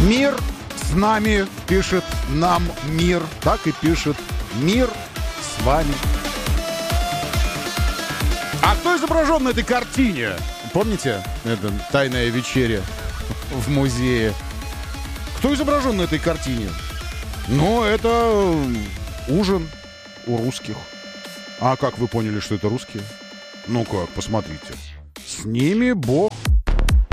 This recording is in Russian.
Мир с нами, пишет нам мир. Так и пишет мир с вами. А кто изображен на этой картине? Помните? Это «Тайная вечеря» в музее. Кто изображен на этой картине? Ну, это ужин у русских. А как вы поняли, что это русские? Ну как, посмотрите. С ними Бог